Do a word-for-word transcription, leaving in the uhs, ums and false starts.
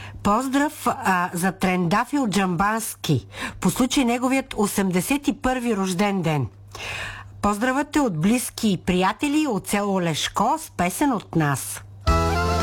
Поздрав а, за Трендафил Джамбански по случай неговият осемдесет и първи рожден ден. Поздравът е от близки и приятели от село Лешко с песен от нас.